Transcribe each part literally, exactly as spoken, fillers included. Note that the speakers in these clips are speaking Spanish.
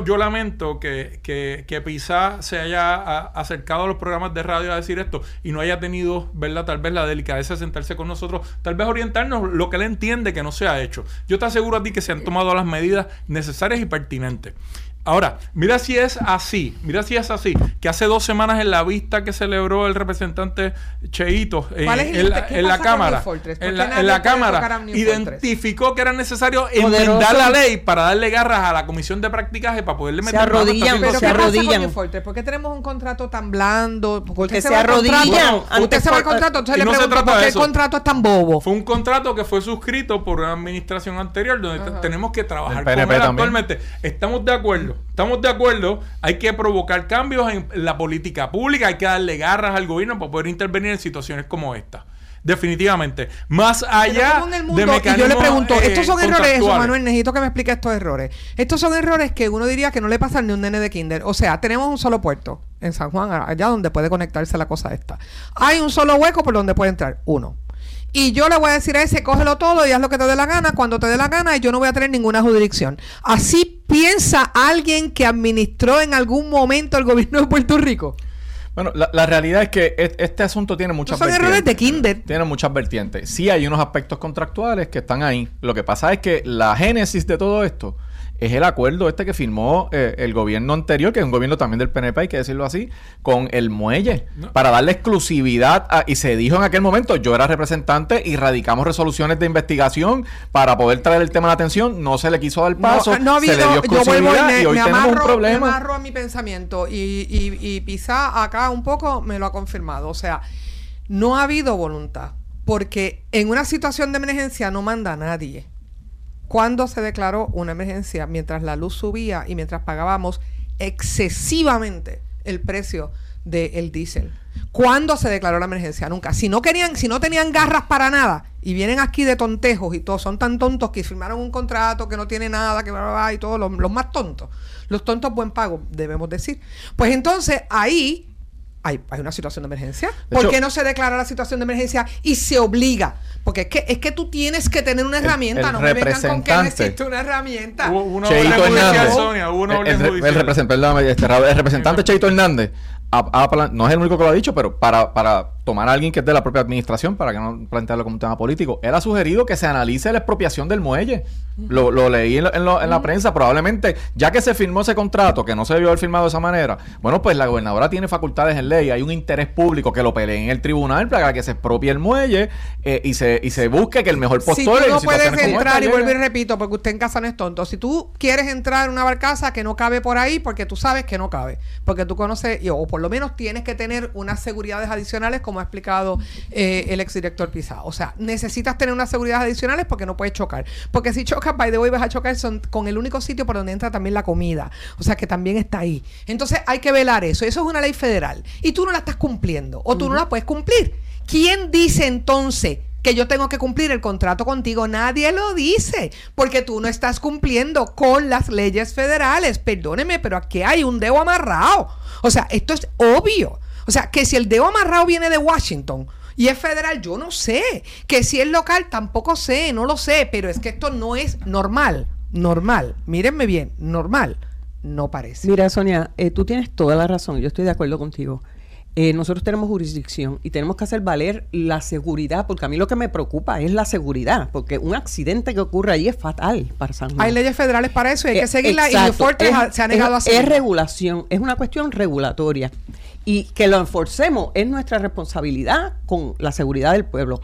yo lamento que, que, que Pizá se haya a, acercado a los programas de radio a decir esto y no haya tenido, ¿verdad?, tal vez la delicadeza de sentarse con nosotros, tal vez orientarnos lo que él entiende que no se ha hecho. Yo te aseguro a ti que se han tomado las medidas necesarias y pertinentes. Ahora, mira si es así, mira si es así, que hace dos semanas en la vista que celebró el representante Cheito eh, en, la, en la Cámara, en la, en la Cámara, identificó que era necesario enmendar la ley para darle garras a la Comisión de Practicaje para poderle meter... Se arrodillan, pero se arrodillan. ¿Por qué tenemos un contrato tan blando? Porque se, se arrodillan. Usted se va al contrato, entonces le no pregunto por qué el contrato es tan bobo. Fue un contrato que fue suscrito por una administración anterior donde t- tenemos que trabajar con él actualmente. Estamos de acuerdo. Estamos de acuerdo, hay que provocar cambios en la política pública, hay que darle garras al gobierno para poder intervenir en situaciones como esta. Definitivamente. Más allá mundo, de mecanismos, y yo le pregunto, eh, estos son errores, eso, Manuel, necesito que me explique estos errores. Estos son errores que uno diría que no le pasan ni a un nene de kinder. O sea, tenemos un solo puerto en San Juan, allá donde puede conectarse la cosa esta. Hay un solo hueco por donde puede entrar, uno. Y yo le voy a decir a ese, cógelo todo y haz lo que te dé la gana, cuando te dé la gana, y yo no voy a tener ninguna jurisdicción. Así piensa alguien que administró en algún momento el gobierno de Puerto Rico. Bueno, la, la realidad es que et, este asunto tiene muchas no son vertientes. errores de kinder. Tiene muchas vertientes. Sí hay unos aspectos contractuales que están ahí. Lo que pasa es que la génesis de todo esto es el acuerdo este que firmó eh, el gobierno anterior, que es un gobierno también del P N P, hay que decirlo así, con el muelle, no. para darle exclusividad a, y se dijo en aquel momento, yo era representante y radicamos resoluciones de investigación para poder traer el tema a la atención, no se le quiso dar paso, no, no ha habido, se le dio exclusividad yo me, y hoy me tenemos amarro, un problema. Me amarro a mi pensamiento y, y, y Pizá acá un poco me lo ha confirmado, o sea, no ha habido voluntad, porque en una situación de emergencia no manda nadie. ¿Cuándo se declaró una emergencia? Mientras la luz subía y mientras pagábamos excesivamente el precio del diésel. ¿Cuándo se declaró la emergencia? Nunca. Si no querían, si no tenían garras para nada y vienen aquí de tontejos y todos son tan tontos que firmaron un contrato que no tiene nada, que bla, bla, bla, y todos los, los más tontos. Los tontos buen pago, debemos decir. Pues entonces ahí hay, hay una situación de emergencia. ¿Por hecho, qué no se declara la situación de emergencia y se obliga? Porque es que es que tú tienes que tener una herramienta, el, el no me vengan con que no existe una herramienta. Hubo una orden judicial, Sonia, hubo una orden judicial. El, el, represent, perdón, el, el representante Cheito Hernández, a, a, no es el único que lo ha dicho, pero para, para tomar a alguien que es de la propia administración, para que no plantearlo como un tema político, él ha sugerido que se analice la expropiación del muelle. Uh-huh. Lo, lo leí en, lo, en, lo, en uh-huh. la prensa, probablemente, ya que se firmó ese contrato, que no se debió haber firmado de esa manera, bueno, pues la gobernadora tiene facultades en ley, hay un interés público que lo pelee en el tribunal para que se expropie el muelle eh, y se y se busque que el mejor postor... Si tú no puedes entrar, y vuelvo y repito, porque usted en casa no es tonto, si tú quieres entrar en una barcaza que no cabe por ahí, porque tú sabes que no cabe, porque tú conoces, o por lo menos tienes que tener unas seguridades adicionales, como ha explicado eh, el exdirector Pizá. O sea, necesitas tener unas seguridades adicionales porque no puedes chocar. Porque si chocas, by the way, vas a chocar son, con el único sitio por donde entra también la comida. O sea, que también está ahí. Entonces, hay que velar eso. Eso es una ley federal. Y tú no la estás cumpliendo. O tú uh-huh. no la puedes cumplir. ¿Quién dice entonces que yo tengo que cumplir el contrato contigo? Nadie lo dice, porque tú no estás cumpliendo con las leyes federales. Perdóneme, pero aquí hay un dedo amarrado. O sea, esto es obvio. O sea, que si el dedo amarrado viene de Washington y es federal, yo no sé. Que si es local, tampoco sé, no lo sé. Pero es que esto no es normal. Normal. Mírenme bien, normal. No parece. Mira, Sonia, eh, tú tienes toda la razón. Yo estoy de acuerdo contigo. Eh, nosotros tenemos jurisdicción y tenemos que hacer valer la seguridad, porque a mí lo que me preocupa es la seguridad, porque un accidente que ocurre ahí es fatal para San Juan. Hay leyes federales para eso y hay eh, que seguirla, exacto. y Fortes es, se ha negado es, a hacerlo. Es regulación, es una cuestión regulatoria y que lo enforcemos es nuestra responsabilidad con la seguridad del pueblo.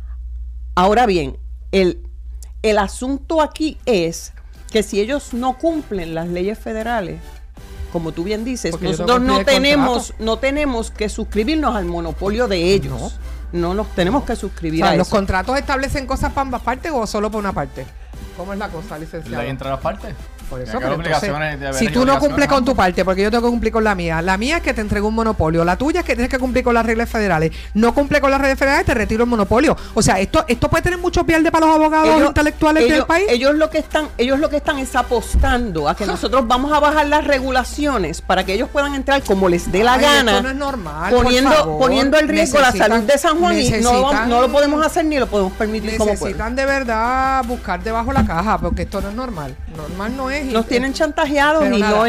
Ahora bien, el, el asunto aquí es que si ellos no cumplen las leyes federales, como tú bien dices, porque nosotros no tenemos, no tenemos que suscribirnos al monopolio de ellos. No, no nos tenemos que suscribir, o sea, a ¿los eso. contratos establecen cosas para ambas partes o solo para una parte? ¿Cómo es la cosa, licenciado? ¿La entre las partes? Por eso, pero entonces, si tú no cumples con tu parte, porque yo tengo que cumplir con la mía, la mía es que te entrego un monopolio, la tuya es que tienes que cumplir con las reglas federales, no cumple con las reglas federales, te retiro el monopolio. O sea, esto esto puede tener mucho pierde para los abogados ellos, intelectuales ellos, del país. Ellos lo que están ellos lo que están es apostando a que nosotros vamos a bajar las regulaciones para que ellos puedan entrar como les dé la Ay, gana. Esto no es normal, poniendo, por favor. poniendo el riesgo la salud de San Juan y no, no lo podemos hacer ni lo podemos permitir como pueblo. Necesitan de verdad buscar debajo la caja, porque esto no es normal. Normal no es. Nos tienen chantajeados y no